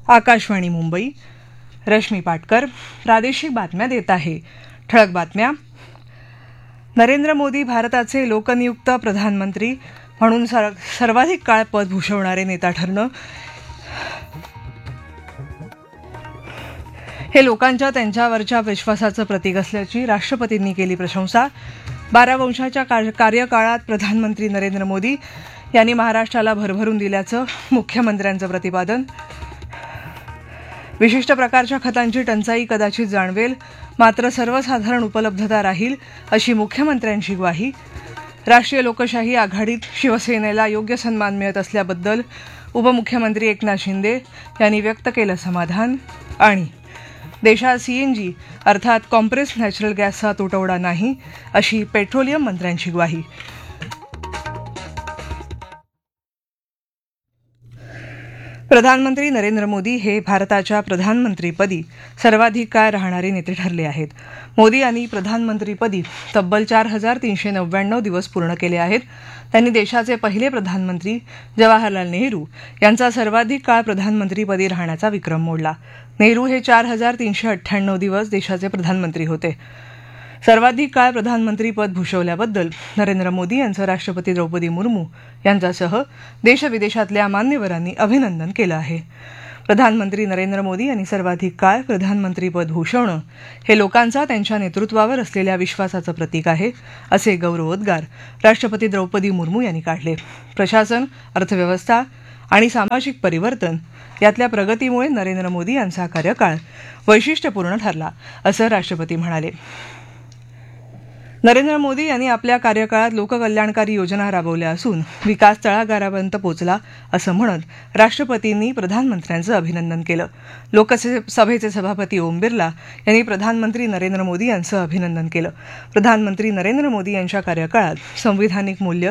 आकाशवाणी मुंबई. रश्मी पाटकर प्रादेशिक बातम्या देत आहे. ठळक बातम्या. नरेंद्र मोदी भारताचे लोकनियुक्त प्रधानमंत्री म्हणून सर्वाधिक काळ पद भूषवणारे नेता ठरणं हे लोकांच्या त्यांच्यावरच्या विश्वासाचं प्रतीक असल्याची राष्ट्रपतींनी केली प्रशंसा. 12 वर्षाच्या कार्यकाळात प्रधानमंत्री नरेंद्र मोदी यांनी महाराष्ट्राला भरभरून दिल्याचं मुख्यमंत्र्यांचं प्रतिपादन. विशिष्ट प्रकारच्या खतांची टंचाई कदाचित जाणवेल, मात्र सर्वसाधारण उपलब्धता राहील अशी मुख्यमंत्र्यांची ग्वाही. राष्ट्रीय लोकशाही आघाडीत शिवसेनेला योग्य सन्मान मिळत असल्याबद्दल उपमुख्यमंत्री एकनाथ शिंदे यांनी व्यक्त केलं समाधान. आणि देशात सीएनजी अर्थात कॉम्प्रेस्ड नॅचरल गॅसचा तुटवडा नाही अशी पेट्रोलियम मंत्र्यांची ग्वाही. प्रधानमंत्री नरेंद्र मोदी हे भारताच्या प्रधानमंत्रीपदी सर्वाधिक काळ राहणारे नेते ठरले आहेत. मोदी यांनी प्रधानमंत्रीपदी तब्बल 4399 दिवस पूर्ण केले आहेत. त्यांनी देशाचे पहिले प्रधानमंत्री जवाहरलाल नेहरू यांचा सर्वाधिक काळ प्रधानमंत्रीपदी राहण्याचा विक्रम मोडला. नेहरू हे 4398 दिवस देशाचे प्रधानमंत्री होते. सर्वाधिक काळ प्रधानमंत्रीपद भूषवल्याबद्दल नरेंद्र मोदी यांचं राष्ट्रपती द्रौपदी मुर्मू यांच्यासह देशविदेशातल्या मान्यवरांनी अभिनंदन केलं आहे. प्रधानमंत्री नरेंद्र मोदी यांनी सर्वाधिक काळ प्रधानमंत्रीपद भूषवणं हे लोकांचा त्यांच्या नेतृत्वावर असलेल्या विश्वासाचं प्रतीक आहे, असे गौरवोद्गार राष्ट्रपती द्रौपदी मुर्मू यांनी काढले. प्रशासन, अर्थव्यवस्था आणि सामाजिक परिवर्तन यातल्या प्रगतीमुळे नरेंद्र मोदी यांचा कार्यकाळ वैशिष्ट्यपूर्ण ठरला, असं राष्ट्रपती म्हणाले. नरेंद्र मोदी यांनी आपल्या कार्यकाळात लोककल्याणकारी योजना राबवल्या असून विकास तळागाळापर्यंत पोहोचला असं म्हणत राष्ट्रपतींनी प्रधानमंत्र्यांचं अभिनंदन केलं. लोकसभेचे सभापती ओम बिर्ला यांनी प्रधानमंत्री नरेंद्र मोदी यांचं अभिनंदन केलं. प्रधानमंत्री नरेंद्र मोदी यांच्या कार्यकाळात संविधानिक मूल्य,